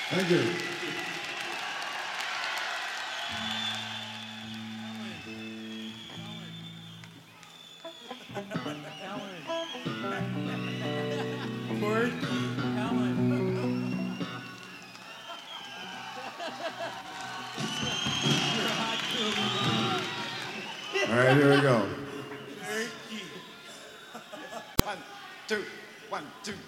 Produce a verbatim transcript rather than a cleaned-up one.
Thank you. Corey? All right, here we go. One, two, one, two.